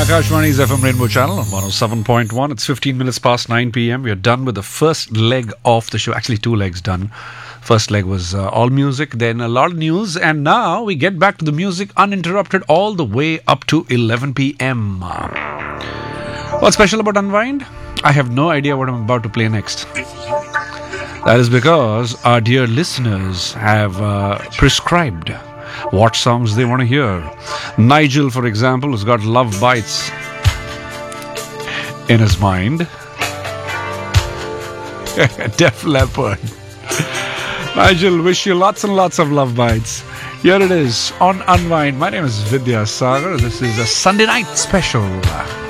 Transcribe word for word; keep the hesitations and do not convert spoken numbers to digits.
Akashvani's F M Rainbow Channel on one oh seven point one. It's fifteen minutes past nine p.m. We are done with the first leg of the show. Actually, two legs done. First leg was uh, all music, then a lot of news, and now we get back to the music uninterrupted all the way up to eleven p.m. What's special about Unwind? I have no idea what I'm about to play next. That is because our dear listeners have uh, prescribed what songs they want to hear. Nigel, for example, has got Love Bites in his mind. Def Leppard. Nigel, wish you lots and lots of love bites. Here it is on Unwind. My name is Vidya Sagar. This is a Sunday night special.